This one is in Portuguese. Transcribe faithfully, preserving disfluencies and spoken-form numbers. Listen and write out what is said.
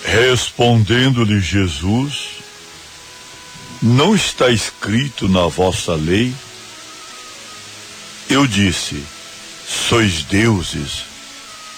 Respondendo-lhe Jesus: não está escrito na vossa lei? Eu disse: sois deuses.